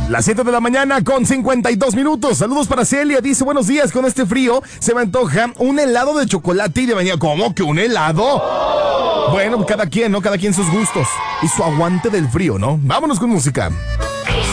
Las 7 de la mañana con 52 minutos. Saludos para Celia. Dice, buenos días, con este frío se me antoja un helado de chocolate y de vainilla. ¿Cómo que un helado? Bueno, cada quien, ¿no? Cada quien sus gustos y su aguante del frío, ¿no? Vámonos con música.